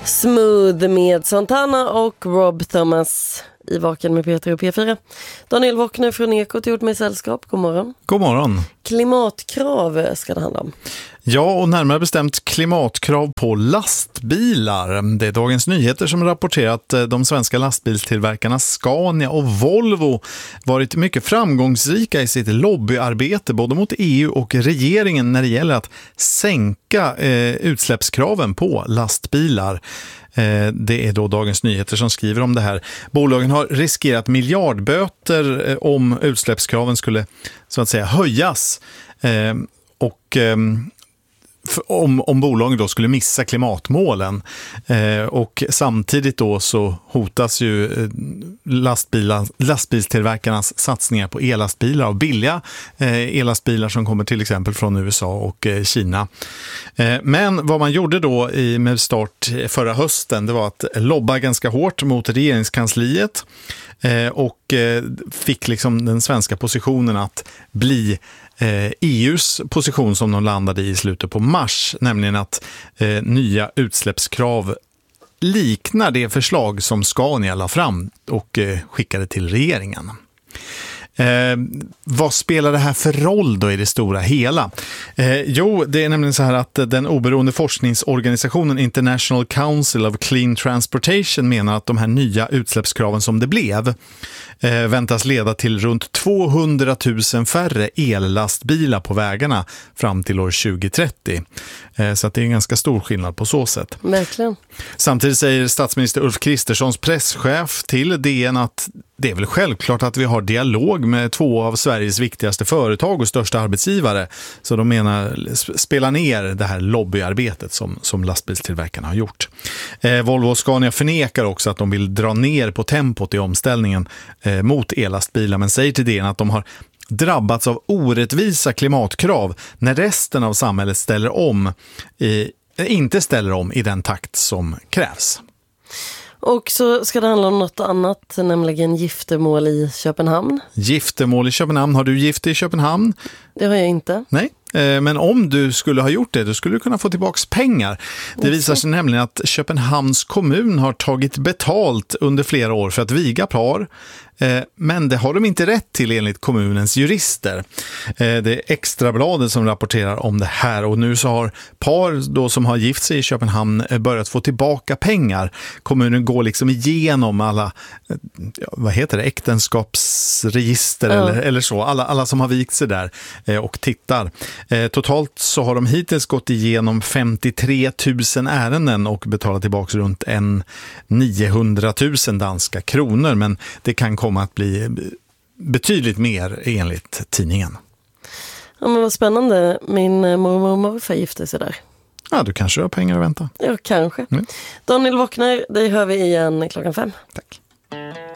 Smooth med Santana och Rob Thomas i Vaken med Peter och P4. Daniel Wockner från Ekot gjort med sällskap. God morgon. God morgon. Klimatkrav ska det handla om. Ja, och närmare bestämt klimatkrav på lastbilar. Det är Dagens Nyheter som rapporterat att de svenska lastbilstillverkarna Scania och Volvo varit mycket framgångsrika i sitt lobbyarbete både mot EU och regeringen när det gäller att sänka utsläppskraven på lastbilar. Det är då Dagens Nyheter som skriver om det här. Bolagen har riskerat miljardböter om utsläppskraven skulle så att säga höjas och om bolagen då skulle missa klimatmålen. Och samtidigt då så hotas ju lastbilstillverkarnas satsningar på elastbilar och billiga elastbilar som kommer till exempel från USA och Kina. Men vad man gjorde då med start förra hösten, det var att lobba ganska hårt mot regeringskansliet och fick liksom den svenska positionen att bli EUs position som de landade i slutet på mars, nämligen att nya utsläppskrav liknar det förslag som Scania la fram och skickade till regeringen. Vad spelar det här för roll då i det stora hela? Jo, det är nämligen så här att den oberoende forskningsorganisationen International Council of Clean Transportation menar att de här nya utsläppskraven som det blev väntas leda till runt 200 000 färre ellastbilar på vägarna fram till år 2030. Så att det är en ganska stor skillnad på så sätt. Verkligen. Samtidigt säger statsminister Ulf Kristerssons presschef till DN att det är väl självklart att vi har dialog med två av Sveriges viktigaste företag och största arbetsgivare. Så de menar spela ner det här lobbyarbetet som lastbilstillverkarna har gjort. Volvo och Scania förnekar också att de vill dra ner på tempot i omställningen mot elastbilar, men säger till DN att de har drabbats av orättvisa klimatkrav när resten av samhället inte ställer om i den takt som krävs. Och så ska det handla om något annat, nämligen giftermål i Köpenhamn. Giftermål i Köpenhamn. Har du gift i Köpenhamn? Det har jag inte. Nej, men om du skulle ha gjort det, då skulle du kunna få tillbaka pengar. Det visar sig nämligen att Köpenhamns kommun har tagit betalt under flera år för att viga par. Men det har de inte rätt till enligt kommunens jurister. Det är Extrabladet som rapporterar om det här, och nu så har par då som har gift sig i Köpenhamn börjat få tillbaka pengar. Kommunen går liksom igenom alla äktenskapsregister eller så, alla som har vikt sig där och tittar. Totalt så har de hittills gått igenom 53 000 ärenden och betalat tillbaka runt 900 000 danska kronor, men det kan komma att bli betydligt mer enligt tidningen. Ja, men vad spännande. Min mormor och morfar gifte sig där. Ja, du kanske har pengar att vänta. Ja, kanske. Daniel Wockner, det hör vi igen 5:00. Tack.